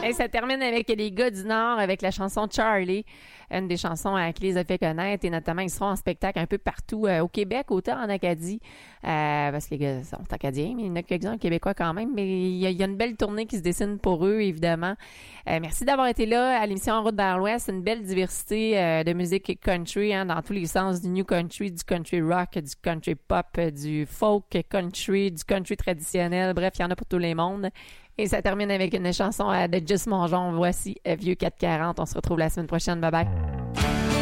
Et ça termine avec les gars du Nord avec la chanson Charlie, une des chansons qui les a fait connaître, et notamment ils seront en spectacle un peu partout au Québec, autant en Acadie, parce que les gars sont acadiens, mais il y en a quelques-uns québécois quand même, mais il y a une belle tournée qui se dessine pour eux, évidemment. Merci d'avoir été là à l'émission En route vers l'Ouest, une belle diversité de musique country, dans tous les sens, du new country, du country rock, du country pop, du folk country, du country traditionnel, bref, il y en a pour tous les mondes. Et ça termine avec une chanson de Just Mongeon. Voici Vieux 440. On se retrouve la semaine prochaine. Bye bye.